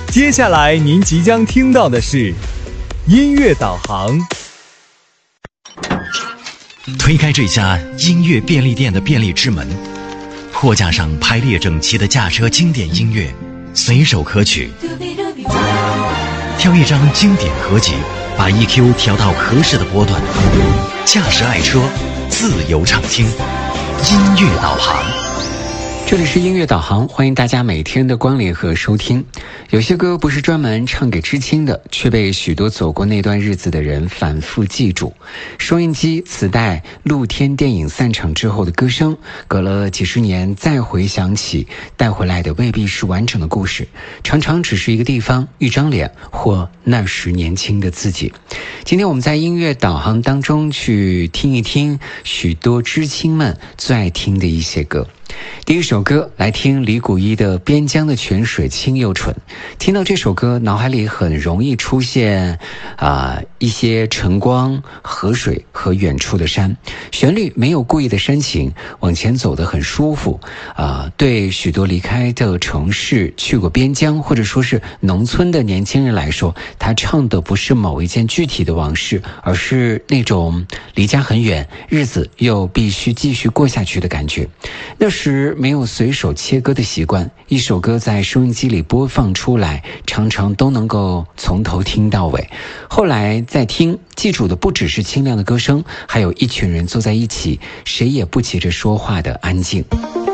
接下来您即将听到的是音乐导航。 推开这家音乐便利店的便利之门，货架上排列整齐的驾车经典音乐，随手可取。挑一张经典合集，把 EQ 调到合适的波段，驾驶爱车，自由畅听。音乐导航。 这里是音乐导航，欢迎大家每天的光临和收听。有些歌不是专门唱给知青的，却被许多走过那段日子的人反复记住。收音机、磁带、露天电影散场之后的歌声，隔了几十年再回想起，带回来的未必是完整的故事，常常只是一个地方、一张脸或那时年轻的自己。今天我们在音乐导航当中去听一听许多知青们最爱听的一些歌。第一首歌来听李谷一的《边疆的泉水清又纯》。听到这首歌，脑海里很容易出现一些晨光、河水和远处的山。旋律没有故意的煽情，往前走得很舒服。对许多离开的城市、去过边疆或者说是农村的年轻人来说，他唱的不是某一件具体的往事，而是那种离家很远，日子又必须继续过下去的感觉。那时没有随手切歌的习惯，一首歌在收音机里播放出来，常常都能够从头听到尾。后来再听，记住的不只是清亮的歌声，还有一群人坐在一起，谁也不急着说话的安静。